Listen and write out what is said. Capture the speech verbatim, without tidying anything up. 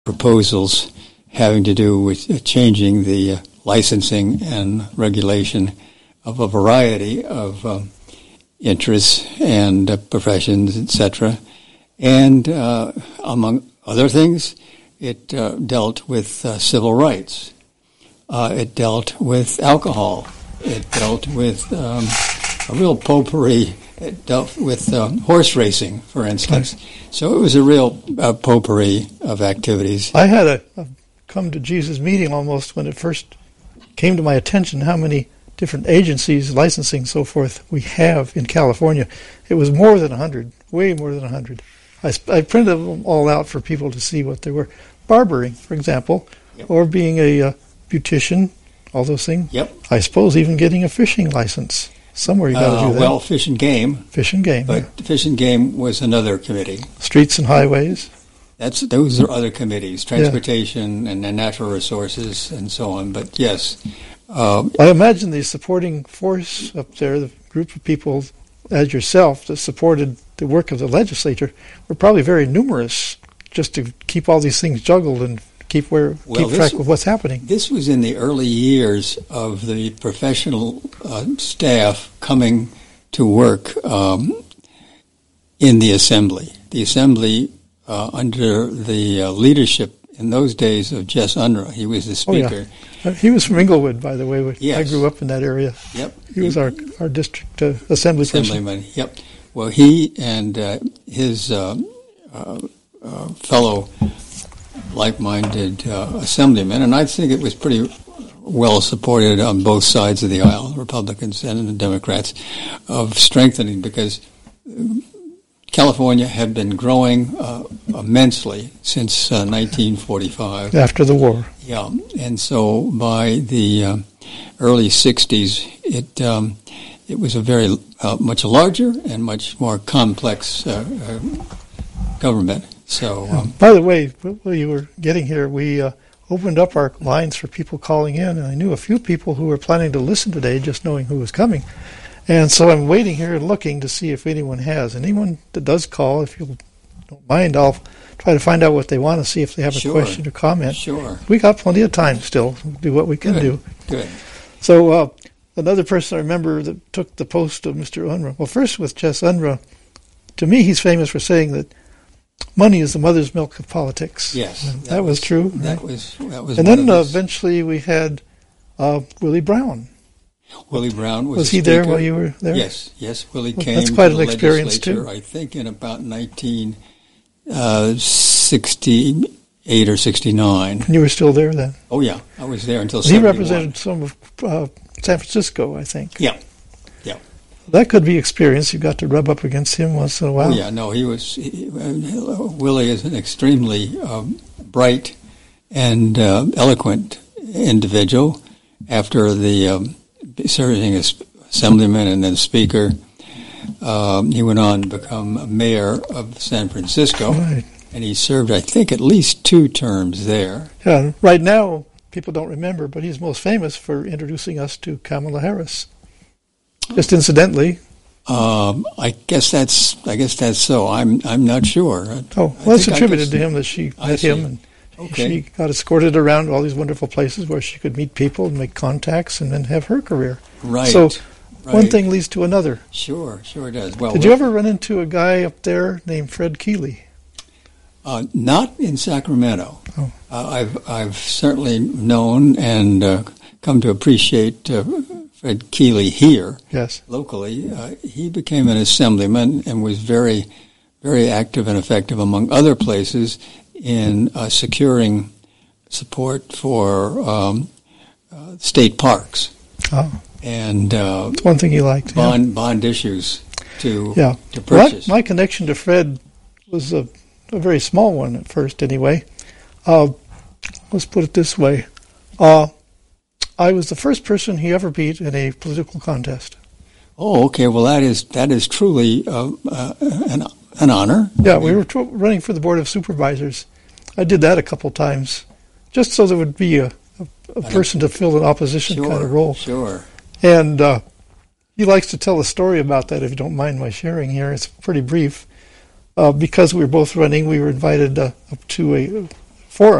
proposals having to do with changing the licensing and regulation of a variety of um, interests and uh, professions, et cetera. And uh, among other things, it uh, dealt with uh, civil rights. Uh, it dealt with alcohol. It dealt with um, a real potpourri. It dealt with um, horse racing, for instance. So it was a real uh, potpourri of activities. I had a, a come to Jesus meeting almost when it first came to my attention how many different agencies, licensing, so forth, we have in California. It was more than one hundred, way more than one hundred. I, I printed them all out for people to see what they were. Barbering, for example, yep. or being a uh, beautician, all those things. Yep. I suppose even getting a fishing license. Somewhere you got to uh, do that. Well, Fish and Game. Fish and Game. But yeah. Fish and Game was another committee. Streets and Highways. That's Those are other committees, transportation yeah. and, and natural resources and so on. But yes. Uh, I imagine the supporting force up there, the group of people as yourself that supported the work of the legislature, were probably very numerous just to keep all these things juggled and keep where well, keep track this, of what's happening. This was in the early years of the professional uh, staff coming to work um, in the Assembly. The Assembly, uh, under the uh, leadership in those days of Jess Unruh, he was the Speaker. Oh, yeah. He was from Inglewood, by the way. Yes. I grew up in that area. Yep. He, he was our, our district uh, assembly Assemblyman. person. Yep. Well, he and uh, his uh, uh, uh, fellow like-minded uh, assemblymen, and I think it was pretty well supported on both sides of the aisle, Republicans and the Democrats, of strengthening, because California had been growing uh, immensely since uh, nineteen forty-five. After the war. Yeah, and so by the uh, early sixties, it um, it was a very uh, much larger and much more complex uh, uh, government. So, um, by the way, while you were getting here, we uh, opened up our lines for people calling in, and I knew a few people who were planning to listen today, just knowing who was coming. And so I'm waiting here and looking to see if anyone has. Anyone that does call, if you don't mind, I'll try to find out what they want to see if they have sure. a question or comment. Sure. We got plenty of time still to do what we can Good. do. Good. So uh, another person I remember that took the post of Mister Unruh. Well, first with Jess Unruh, to me he's famous for saying that money is the mother's milk of politics. Yes. That, that was, was true. That right? was that was And one then of uh, his... eventually we had uh, Willie Brown. Willie Brown was Was the he there speaker. while you were there? Yes, yes. Willie Well, came that's quite to an the experience, legislature, too. I think, in about nineteen sixty-eight or sixty-nine. And you were still there then? Oh, yeah. I was there until He seventy-one. represented some of uh, San Francisco, I think. Yeah, yeah. That could be experience. You got to rub up against him once in a while. Oh, yeah. No, he was... He, uh, Willie is an extremely um, bright and uh, eloquent individual. After the... Um, serving as assemblyman and then speaker, um, he went on to become mayor of San Francisco, right. and he served, I think, at least two terms there. Yeah, right now, people don't remember, but he's most famous for introducing us to Kamala Harris. Just incidentally. Um, I guess that's. I guess that's so. I'm. I'm not sure. Oh, well, it's attributed to him that she I met see. him and. Okay. She got escorted around all these wonderful places where she could meet people and make contacts and then have her career. Right. So right. one thing leads to another. Sure, sure it does. Well, Did well, you ever run into a guy up there named Fred Keeley? Uh, not in Sacramento. Oh. Uh, I've I've certainly known and uh, come to appreciate uh, Fred Keeley here. Yes. Locally. Uh, he became an assemblyman and was very, very active and effective, among other places, in uh, securing support for um, uh, state parks. Oh. And uh, That's one thing he liked. bond yeah. bond issues to yeah. to purchase. Well, my connection to Fred was a, a very small one at first, anyway. Uh, let's put it this way: uh, I was the first person he ever beat in a political contest. Oh, okay. Well, that is that is truly uh, uh, an an honor. Yeah, we were t- running for the Board of Supervisors. I did that a couple times, just so there would be a, a, a person to fill an opposition sure, kind of role. Sure. And uh, he likes to tell a story about that, if you don't mind my sharing here. It's pretty brief. Uh, because we were both running, we were invited uh, up to a for